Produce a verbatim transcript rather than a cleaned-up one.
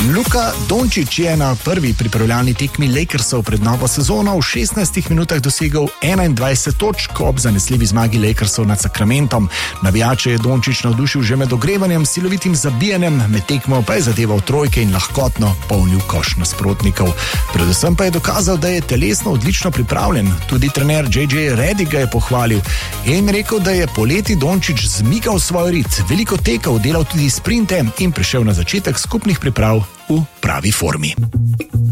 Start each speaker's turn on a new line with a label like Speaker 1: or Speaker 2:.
Speaker 1: Luka Dončić je na prvi pripravljalni tekmi Lakersov pred novo sezono v šestnajstih minutah dosegel enaindvajset točk ob zanesljivi zmagi Lakersov nad Sacramentom. Navijače je Dončić navdušil že med ogrevanjem, silovitim zabijanjem, med tekmo pa je zadeval trojke in lahkotno polnil koš nasprotnikov. Predvsem pa je dokazal, da je telesno odlično pripravljen. Tudi trener J J Redick ga je pohvalil in rekel, da je poleti Dončić zmigal svoj rit, veliko tekal, delal tudi sprinte in prišel na začetek skupnih priprav v pravi formi.